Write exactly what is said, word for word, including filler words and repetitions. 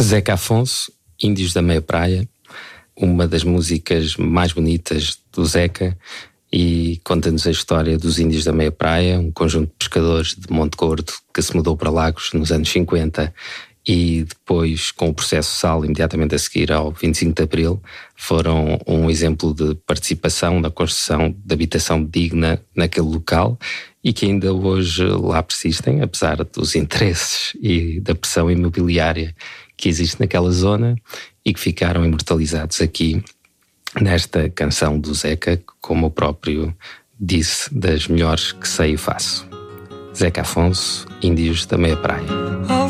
Zeca Afonso, Índios da Meia Praia, uma das músicas mais bonitas do Zeca, e conta-nos a história dos Índios da Meia Praia, um conjunto de pescadores de Monte Gordo que se mudou para Lagos nos anos cinquenta e depois, com o processo Sal, imediatamente a seguir ao vinte e cinco de Abril, foram um exemplo de participação na construção de habitação digna naquele local e que ainda hoje lá persistem, apesar dos interesses e da pressão imobiliária que existe naquela zona e que ficaram imortalizados aqui nesta canção do Zeca, como o próprio disse, das melhores que sei e faço. Zeca Afonso, Índios da Meia Praia. Ao